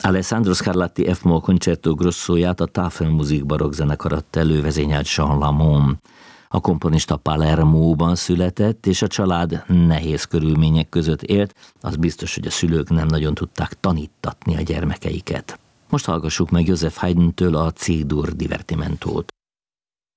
Alessandro Scarlatti F-moll Concerto Grossóját a Tafelmusik barokkzenekar adta elő, vezényelt Jean Lamont. A komponista Palermóban született, és a család nehéz körülmények között élt, az biztos, hogy a szülők nem nagyon tudták tanítatni a gyermekeiket. Most hallgassuk meg Joseph Haydntől a C-dur divertimentót.